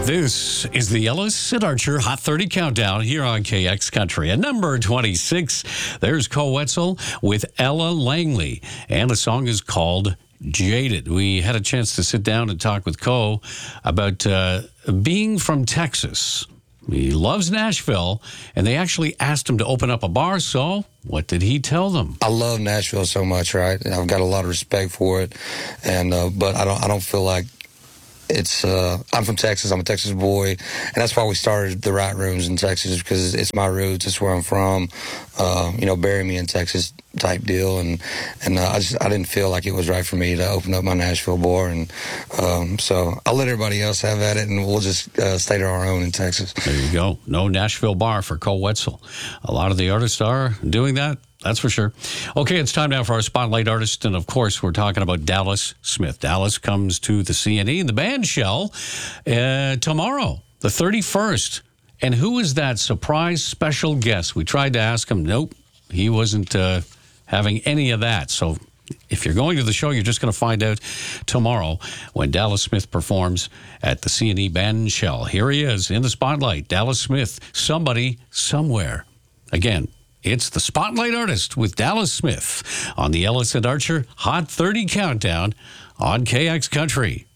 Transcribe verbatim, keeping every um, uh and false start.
This is the Ellis and Archer Hot thirty Countdown here on K X Country. At number twenty-six, there's Koe Wetzel with Ella Langley, and the song is called Jaded. We had a chance to sit down and talk with Koe about uh, being from Texas. He loves Nashville, and they actually asked him to open up a bar, so what did he tell them? I love Nashville so much, right? I've got a lot of respect for it, and uh, but I don't I don't feel like it's, uh, I'm from Texas, I'm a Texas boy, and that's why we started the Right Rooms in Texas, because it's my roots, it's where I'm from, uh, you know, bury me in Texas type deal, and and uh, I just, I didn't feel like it was right for me to open up my Nashville bar, and um, so I'll let everybody else have at it, and we'll just uh, stay to our own in Texas. There you go. No Nashville bar for Koe Wetzel. A lot of the artists are doing that. That's for sure. Okay, it's time now for our Spotlight Artist, and of course, we're talking about Dallas Smith. Dallas comes to the C N E, the band shell, uh, tomorrow, the thirty-first. And who is that surprise special guest? We tried to ask him. Nope, he wasn't uh, having any of that. So if you're going to the show, you're just going to find out tomorrow when Dallas Smith performs at the C N E band shell. Here he is in the spotlight, Dallas Smith, Somebody, Somewhere. Again, it's the Spotlight Artist with Dallas Smith on the Ellis and Archer Hot thirty Countdown on K X Country.